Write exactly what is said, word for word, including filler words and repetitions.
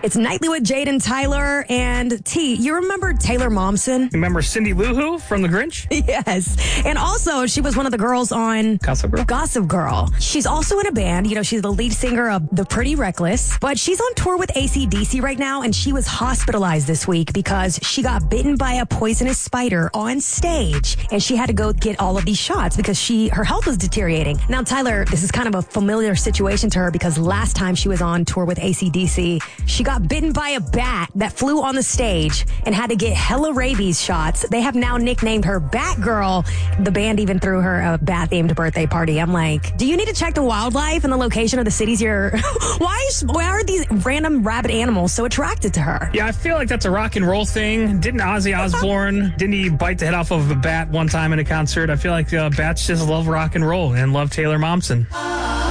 It's Nightly with Jade and Tyler. And T, you remember Taylor Momsen? Remember Cindy Lou Who from The Grinch? Yes. And also, she was one of the girls on Gossip Girl. Gossip Girl. She's also in a band. You know, she's the lead singer of The Pretty Reckless. But she's on tour with A C D C right now, and she was hospitalized this week because she got bitten by a poisonous spider on stage. And she had to go get all of these shots because she her health was deteriorating. Now, Tyler, this is kind of a familiar situation to her because last time she was on tour with A C D C, she got bitten by a bat that flew on the stage and had to get hella rabies shots. They have now nicknamed her Batgirl. The band even threw her a bat-themed birthday party. I'm like, do you need to check the wildlife and the location of the cities you're... why, is, why are these random rabid animals so attracted to her? Yeah, I feel like that's a rock and roll thing. Didn't Ozzy Osbourne, didn't he bite the head off of a bat one time in a concert? I feel like uh, bats just love rock and roll and love Taylor Momsen.